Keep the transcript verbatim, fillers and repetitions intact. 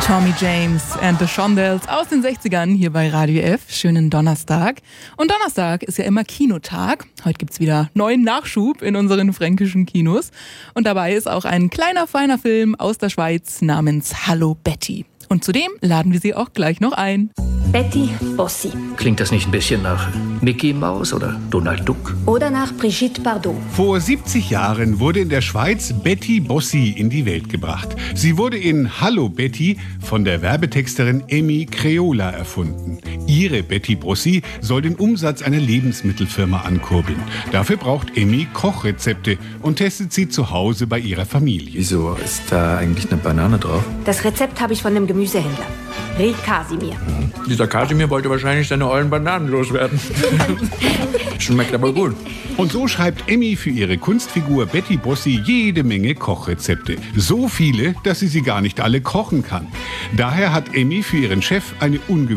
Tommy James and the Shondells aus den sechzigern hier bei Radio F. Schönen Donnerstag. Und Donnerstag ist ja immer Kinotag. Heute gibt's wieder neuen Nachschub in unseren fränkischen Kinos. Und dabei ist auch ein kleiner, feiner Film aus der Schweiz namens Hallo Betty. Und zudem laden wir Sie auch gleich noch ein. Betty Bossi. Klingt das nicht ein bisschen nach Mickey Maus oder Donald Duck? Oder nach Brigitte Bardot. Vor siebzig Jahren wurde in der Schweiz Betty Bossi in die Welt gebracht. Sie wurde in Hallo Betty von der Werbetexterin Emmy Creola erfunden. Ihre Betty Bossi soll den Umsatz einer Lebensmittelfirma ankurbeln. Dafür braucht Emmy Kochrezepte und testet sie zu Hause bei ihrer Familie. Wieso ist da eigentlich eine Banane drauf? Das Rezept habe ich von dem Gemüsehändler. Red Kasimir. Mhm. Dieser Kasimir wollte wahrscheinlich seine ollen Bananen loswerden. Schmeckt aber gut. Und so schreibt Emmy für ihre Kunstfigur Betty Bossi jede Menge Kochrezepte. So viele, dass sie sie gar nicht alle kochen kann. Daher hat Emmy für ihren Chef eine ungewöhnliche